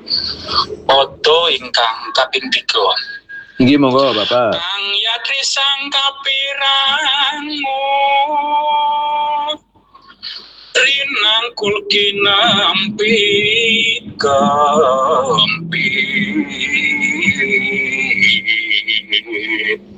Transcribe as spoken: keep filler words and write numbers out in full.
Oto ingkang kaping tiga. Nggih monggo Bapak. Kang yatri sang kapirangu rinangkul kinampi kampi